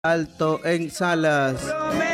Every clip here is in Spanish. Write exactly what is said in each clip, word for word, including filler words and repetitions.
Alto en Salas.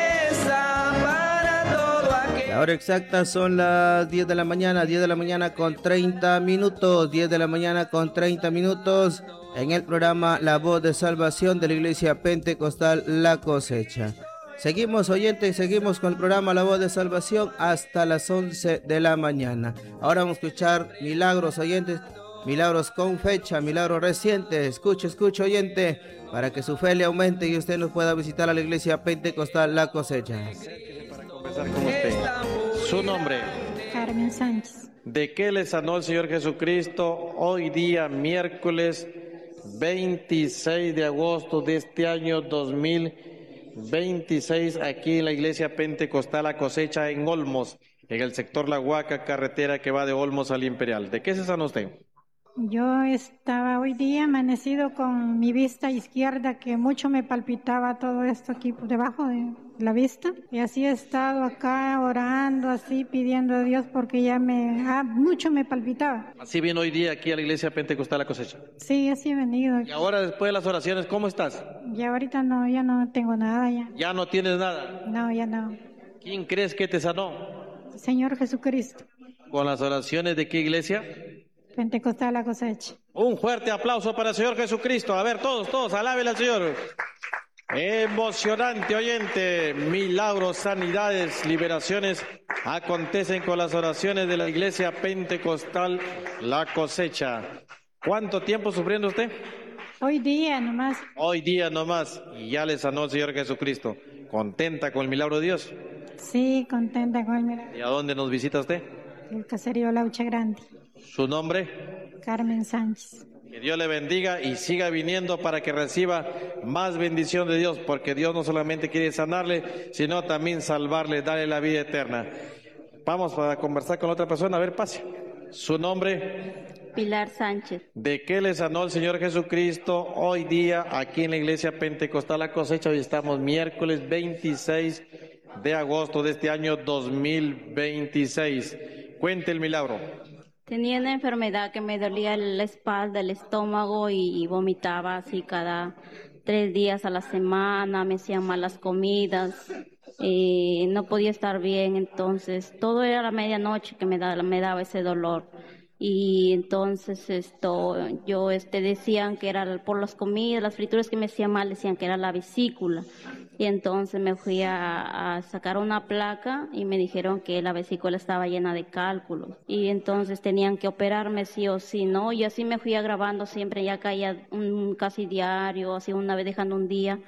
La hora exacta son las diez de la mañana, diez de la mañana con treinta minutos, diez de la mañana con treinta minutos en el programa La Voz de Salvación de la Iglesia Pentecostal La Cosecha. Seguimos, oyentes, seguimos con el programa La Voz de Salvación hasta las once de la mañana. Ahora vamos a escuchar milagros, oyentes, milagros con fecha, milagros recientes. Escuche, escuche, oyente, para que su fe le aumente y usted nos pueda visitar a la Iglesia Pentecostal La Cosecha. Para conversar con usted. Su nombre. Carmen Sánchez. ¿De qué le sanó el Señor Jesucristo hoy día, miércoles veintiséis de agosto de este año dos mil veintiséis, aquí en la Iglesia Pentecostal La Cosecha en Olmos, en el sector La Huaca, carretera que va de Olmos al Imperial? ¿De qué se sanó usted? Yo estaba hoy día amanecido con mi vista izquierda, que mucho me palpitaba todo esto aquí por debajo de la vista. Y así he estado acá orando, así pidiendo a Dios porque ya me, ah, mucho me palpitaba. Así vino hoy día aquí a la Iglesia Pentecostal La Cosecha. Sí, así he venido. Y ahora, después de las oraciones, ¿cómo estás? Ya ahorita no, ya no tengo nada ya. ¿Ya no tienes nada? No, ya no. ¿Quién crees que te sanó? Señor Jesucristo. ¿Con las oraciones de qué iglesia? Pentecostal La Cosecha. Un fuerte aplauso para el Señor Jesucristo. A ver, todos, todos, alábenle al Señor. Emocionante, oyente. Milagros, sanidades, liberaciones acontecen con las oraciones de la Iglesia Pentecostal La Cosecha. ¿Cuánto tiempo sufriendo usted? Hoy día nomás. Hoy día nomás. Y ya le sanó el Señor Jesucristo. ¿Contenta con el milagro de Dios? Sí, contenta con el milagro. ¿Y a dónde nos visita usted? El caserío Laucha Grande. ¿Su nombre? Carmen Sánchez. Que Dios le bendiga y siga viniendo para que reciba más bendición de Dios, porque Dios no solamente quiere sanarle, sino también salvarle, darle la vida eterna. Vamos para conversar con otra persona. A ver, pase. ¿Su nombre? Pilar Sánchez. ¿De qué le sanó el Señor Jesucristo hoy día aquí en la Iglesia Pentecostal La Cosecha? Hoy estamos miércoles veintiséis de agosto de este año dos mil veintiséis. Cuente el milagro. Tenía una enfermedad que me dolía la espalda, el estómago y, y vomitaba así cada tres días a la semana, me hacían malas comidas, eh, no podía estar bien, entonces todo era a la medianoche que me, da, me daba ese dolor. Y entonces esto, yo este decían que era por las comidas, las frituras que me hacían mal, decían que era la vesícula. Y entonces me fui a, a sacar una placa y me dijeron que la vesícula estaba llena de cálculos. Y entonces tenían que operarme sí o sí, ¿no? Y así me fui agravando siempre, ya caía un, casi diario, así una vez dejando un día.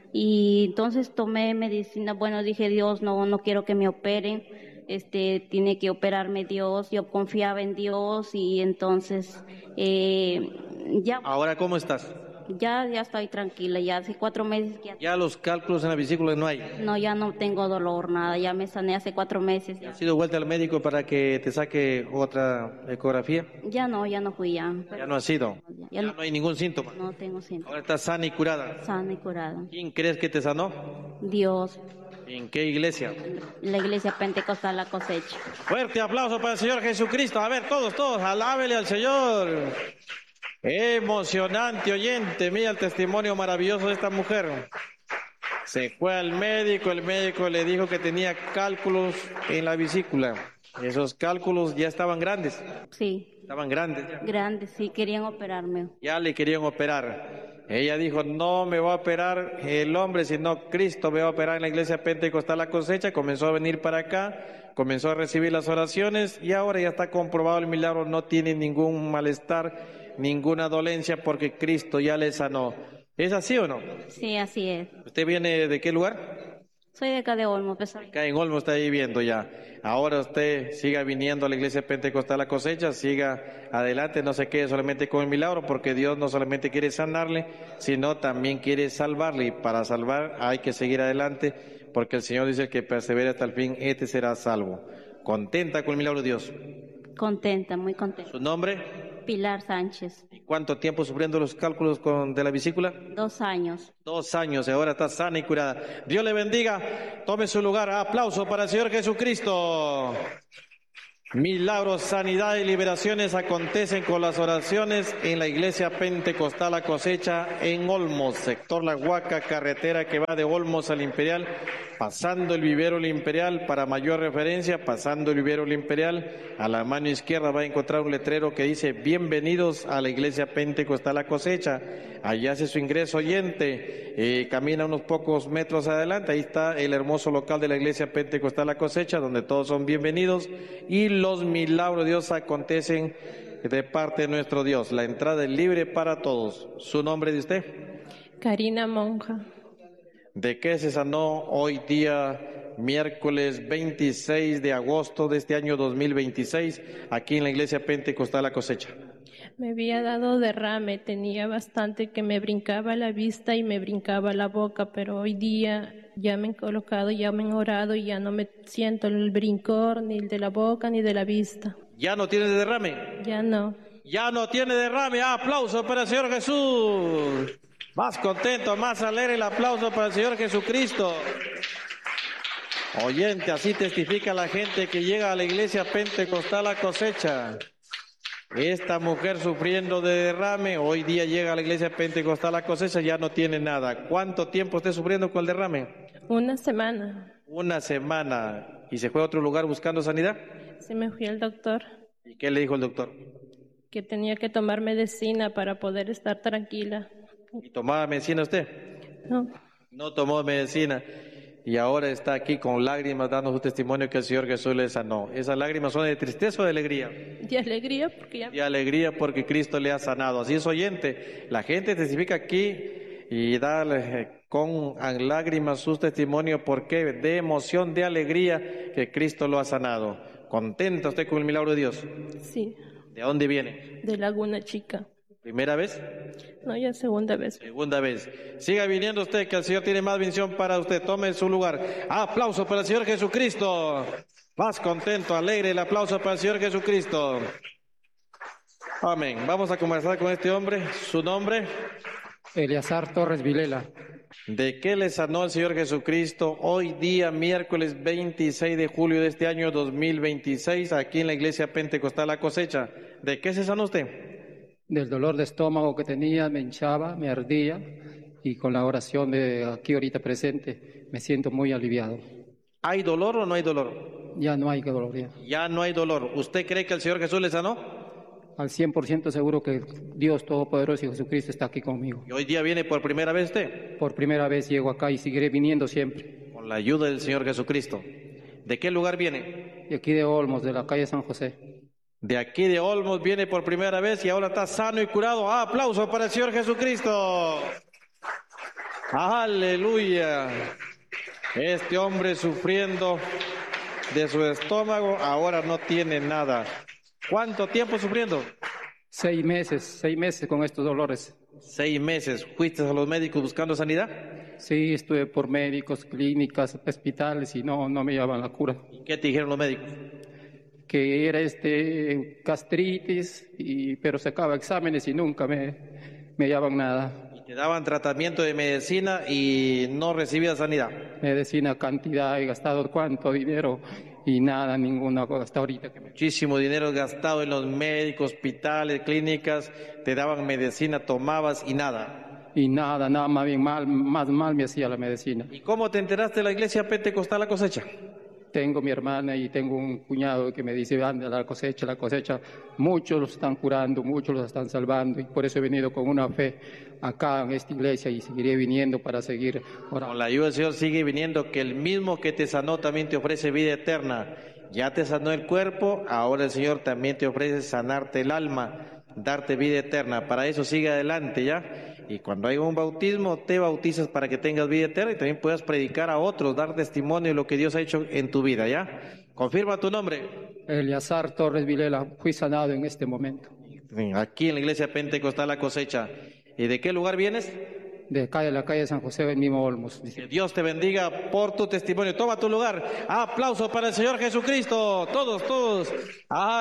Y entonces tomé medicina, bueno, dije, Dios, no, no quiero que me operen. Este, tiene que operarme Dios, yo confiaba en Dios y entonces eh, ya. ¿Ahora cómo estás? Ya, ya estoy tranquila, ya hace cuatro meses que... Ya los cálculos en la vesícula no hay. No, ya no tengo dolor, nada, ya me sané hace cuatro meses. ¿Has ido vuelta al médico para que te saque otra ecografía? Ya no, ya no fui ya. Ya no has ido. Ya, Ya no, no hay ningún síntoma. no tengo síntomas. Ahora estás sana y curada. Sana y curada. ¿Quién crees que te sanó? Dios, ¿En qué iglesia? la Iglesia Pentecostal La Cosecha. Fuerte aplauso para el Señor Jesucristo. A ver, todos, todos, alábele al Señor. Emocionante, oyente. Mira el testimonio maravilloso de esta mujer. Se fue al médico, el médico le dijo que tenía cálculos en la vesícula. Esos cálculos ya estaban grandes. Sí, Estaban grandes ya. grande, sí, querían operarme. Ya le querían operar. Ella dijo, no me va a operar el hombre, sino Cristo me va a operar en la Iglesia Pentecostal La Cosecha. Comenzó a venir para acá, comenzó a recibir las oraciones y ahora ya está comprobado el milagro. No tiene ningún malestar, ninguna dolencia porque Cristo ya le sanó. ¿Es así o no? Sí, así es. ¿Usted viene de qué lugar? Soy de acá de Olmo, pesar. Acá en Olmo está viviendo ya. Ahora usted siga viniendo a la Iglesia Pentecostal La Cosecha, siga adelante, no se quede solamente con el milagro, porque Dios no solamente quiere sanarle, sino también quiere salvarle. Y para salvar hay que seguir adelante, porque el Señor dice que persevera hasta el fin, este será salvo. ¿Contenta con el milagro de Dios? Contenta, muy contenta. ¿Su nombre? Pilar Sánchez. ¿Y cuánto tiempo sufriendo los cálculos con, de la vesícula? Dos años. Dos años y ahora está sana y curada. Dios le bendiga. Tome su lugar. Aplauso para el Señor Jesucristo. Milagros, sanidad y liberaciones acontecen con las oraciones en la Iglesia Pentecostal La Cosecha en Olmos, sector La Huaca, carretera que va de Olmos al Imperial, pasando el vivero El Imperial. Para mayor referencia, pasando el vivero El Imperial, a la mano izquierda va a encontrar un letrero que dice bienvenidos a la Iglesia Pentecostal La Cosecha. Allá hace su ingreso oyente, eh, camina unos pocos metros adelante, ahí está el hermoso local de la Iglesia Pentecostal La Cosecha, donde todos son bienvenidos y los milagros de Dios acontecen de parte de nuestro Dios. La entrada es libre para todos. ¿Su nombre de usted? Karina Monja. ¿De qué se sanó hoy día, miércoles veintiséis de agosto de este año dos mil veintiséis, aquí en la Iglesia Pentecostal La Cosecha? Me había dado derrame, tenía bastante que me brincaba la vista y me brincaba la boca, pero hoy día ya me han colocado, ya me han orado y ya no me siento el brincor ni el de la boca ni de la vista. ¿Ya no tiene derrame? Ya no. Ya no tiene derrame. Aplauso para el Señor Jesús. Más contento, más alegre el aplauso para el Señor Jesucristo. Oyente, así testifica la gente que llega a la Iglesia Pentecostal La Cosecha. Esta mujer sufriendo de derrame, hoy día llega a la Iglesia Pentecostal La Cosecha, ya no tiene nada. ¿Cuánto tiempo esté sufriendo con el derrame? Una semana. Una semana. ¿Y se fue a otro lugar buscando sanidad? Se me fui al doctor. ¿Y qué le dijo el doctor? Que tenía que tomar medicina para poder estar tranquila. ¿Y tomaba medicina usted? No. No tomó medicina. Y ahora está aquí con lágrimas dando su testimonio que el Señor Jesús le sanó. ¿Esas lágrimas son de tristeza o de alegría? De alegría porque ya... De alegría porque Cristo le ha sanado. Así es, oyente. La gente testifica aquí y da con lágrimas sus testimonios porque de emoción, de alegría que Cristo lo ha sanado. ¿Contenta usted con el milagro de Dios? Sí. ¿De dónde viene? De Laguna Chica. ¿Primera vez? No, ya segunda vez. Segunda vez. Siga viniendo usted, que el Señor tiene más bendición para usted. Tome su lugar. Aplauso para el Señor Jesucristo. Más contento, alegre el aplauso para el Señor Jesucristo. Amén. Vamos a conversar con este hombre. ¿Su nombre? Eleazar Torres Vilela. ¿De qué le sanó el Señor Jesucristo hoy día, miércoles veintiséis de julio de este año dos mil veintiséis, aquí en la Iglesia Pentecostal La Cosecha? ¿De qué se sanó usted? Del dolor de estómago que tenía, me hinchaba, me ardía, y con la oración de aquí ahorita presente me siento muy aliviado. ¿Hay dolor o no hay dolor? Ya no hay dolor. Ya, ya no hay dolor. ¿Usted cree que el Señor Jesús le sanó? Al cien por ciento seguro que Dios Todopoderoso y Jesucristo está aquí conmigo. ¿Y hoy día viene por primera vez usted? Por primera vez llego acá y seguiré viniendo siempre. Con la ayuda del Señor Jesucristo. ¿De qué lugar viene? De aquí de Olmos, de la calle San José. De aquí de Olmos viene por primera vez y ahora está sano y curado. ¡Ah, aplauso para el Señor Jesucristo! ¡Aleluya! Este hombre sufriendo de su estómago ahora no tiene nada. ¿Cuánto tiempo sufriendo? Seis meses, seis meses con estos dolores. Seis meses. ¿Fuiste a los médicos buscando sanidad? Sí, estuve por médicos, clínicas, hospitales y no, no me llevaban la cura. ¿Y qué te dijeron los médicos? Que era este gastritis, y, pero sacaba exámenes y nunca me, me daban nada. Y te daban tratamiento de medicina y no recibías sanidad. Medicina, cantidad, he gastado cuánto dinero y nada, ninguna hasta ahorita. Que me... Muchísimo dinero gastado en los médicos, hospitales, clínicas, te daban medicina, tomabas y nada. Y nada, nada, más bien mal, más mal me hacía la medicina. ¿Y cómo te enteraste de la Iglesia Pentecostal La Cosecha? Tengo mi hermana y tengo un cuñado que me dice, anda, la cosecha, la cosecha, muchos los están curando, muchos los están salvando, y por eso he venido con una fe acá en esta iglesia y seguiré viniendo para seguir orando. Con la ayuda del Señor sigue viniendo, que el mismo que te sanó también te ofrece vida eterna. Ya te sanó el cuerpo, ahora el Señor también te ofrece sanarte el alma, darte vida eterna. Para eso sigue adelante, ¿ya? Y cuando hay un bautismo, te bautizas para que tengas vida eterna y también puedas predicar a otros, dar testimonio de lo que Dios ha hecho en tu vida, ¿ya? Confirma tu nombre. Eleazar Torres Vilela, fui sanado en este momento. Aquí en la Iglesia Pentecostal La Cosecha. ¿Y de qué lugar vienes? De acá de la calle San José, el mismo Olmos. Que Dios te bendiga por tu testimonio. Toma tu lugar. Aplauso para el Señor Jesucristo. Todos, todos.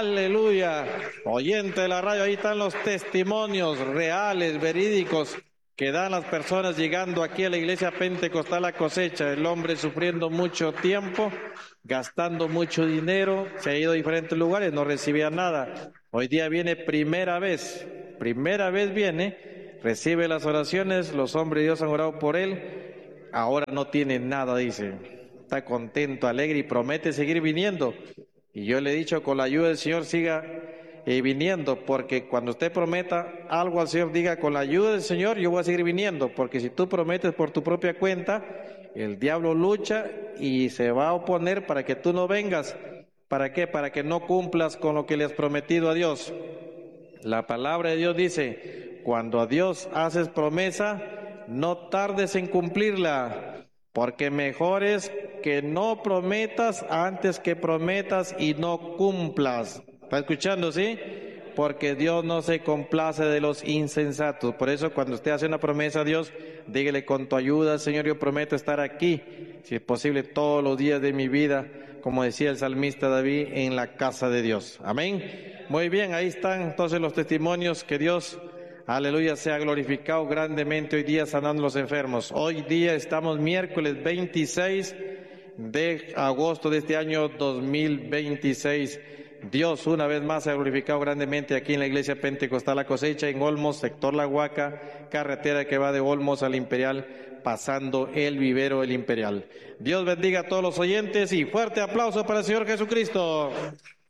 Aleluya. Oyente de la radio, ahí están los testimonios reales, verídicos. que dan las personas llegando aquí a la iglesia pentecostal La Cosecha, el hombre sufriendo mucho tiempo, gastando mucho dinero, se ha ido a diferentes lugares, no recibía nada. Hoy día viene primera vez, primera vez viene, recibe las oraciones, los hombres de Dios han orado por él, ahora no tiene nada, dice, está contento, alegre y promete seguir viniendo. Y yo le he dicho, con la ayuda del Señor siga eh, viniendo, porque cuando usted prometa algo al Señor, diga, con la ayuda del Señor yo voy a seguir viniendo, porque si tú prometes por tu propia cuenta, el diablo lucha y se va a oponer para que tú no vengas. ¿Para qué? Para que no cumplas con lo que le has prometido a Dios. La palabra de Dios dice, cuando a Dios haces promesa, no tardes en cumplirla, porque mejor es que no prometas antes que prometas y no cumplas. ¿Está escuchando, sí? Porque Dios no se complace de los insensatos. Por eso cuando usted hace una promesa a Dios, dígale, con tu ayuda, Señor, yo prometo estar aquí, si es posible, todos los días de mi vida, como decía el salmista David, en la casa de Dios. Amén. Muy bien, ahí están entonces los testimonios. Que Dios, aleluya, sea glorificado grandemente hoy día sanando a los enfermos. Hoy día estamos miércoles veintiséis de agosto de este año dos mil veintiséis. Dios una vez más se ha glorificado grandemente aquí en la iglesia pentecostal La Cosecha, en Olmos, sector La Huaca, carretera que va de Olmos al Imperial, pasando el vivero El Imperial. Dios bendiga a todos los oyentes y fuerte aplauso para el Señor Jesucristo.